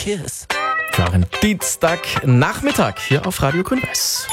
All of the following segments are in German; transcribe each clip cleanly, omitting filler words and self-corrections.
kiss. Für einen Dienstagnachmittag hier auf Radio Grün-Weiß.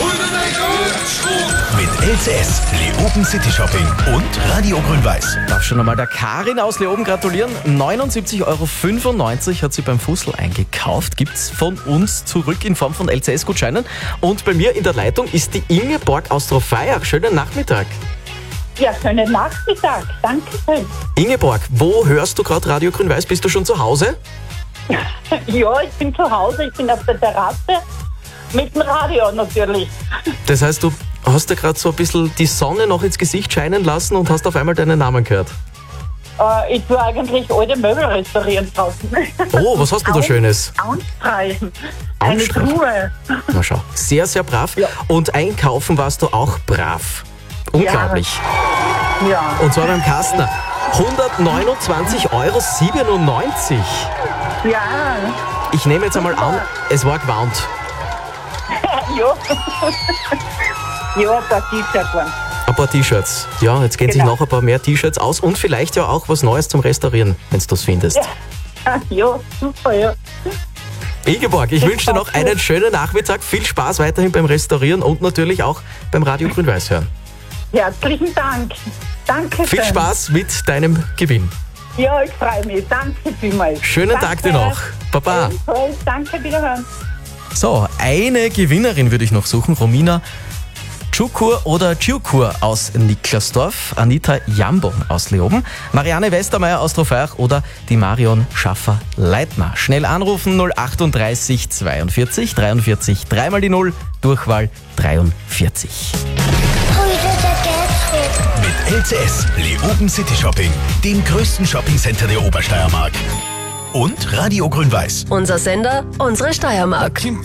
Mit LCS, Leoben City Shopping und Radio Grün-Weiß. Darf schon einmal der Karin aus Leoben gratulieren. 79,95 € hat sie beim Fussel eingekauft. Gibt's von uns zurück in Form von LCS-Gutscheinen. Und bei mir in der Leitung ist die Ingeborg aus Trofeiach. Schönen Nachmittag. Ja, schönen Nachmittag. Dankeschön. Ingeborg, wo hörst du gerade Radio Grün-Weiß? Bist du schon zu Hause? Ja, ich bin zu Hause, ich bin auf der Terrasse mit dem Radio natürlich. Das heißt, du hast dir gerade so ein bisschen die Sonne noch ins Gesicht scheinen lassen und hast auf einmal deinen Namen gehört. Ich tue eigentlich alte Möbel restaurieren draußen. Oh, was hast du da Schönes? Anstreichen. Eine Anstreichen. Truhe. Na schau, sehr, sehr brav. Ja. Und einkaufen warst du auch brav. Unglaublich. Ja. Und zwar beim Kastner. 129,97 €. Ja. Ich nehme jetzt einmal an, es war gewarnt. Ja. Ja, ein paar T-Shirts waren. Ein paar T-Shirts. Ja, jetzt gehen sich Genau. noch ein paar mehr T-Shirts aus und vielleicht ja auch was Neues zum Restaurieren, wenn du das findest. Ja, super, ja. Ingeborg, ich wünsche dir noch einen schönen Nachmittag. Viel Spaß weiterhin beim Restaurieren und natürlich auch beim Radio Grün-Weiß hören. Herzlichen Dank. Danke. Viel Spaß mit deinem Gewinn. Ja, ich freue mich. Danke vielmals. Schönen Tag dir noch. Baba. Ebenfalls. Danke, wiederhören. So, eine Gewinnerin würde ich noch suchen. Romina Tschukur oder Tschukur aus Niklasdorf, Anita Jambon aus Leoben, Marianne Westermeier aus Trofeiach oder die Marion Schaffer-Leitner. Schnell anrufen 038 42 43 3 mal die 0, Durchwahl 43. Mit LCS, Leoben City Shopping, dem größten Shoppingcenter der Obersteiermark. Und Radio Grün-Weiß. Unser Sender, unsere Steiermark.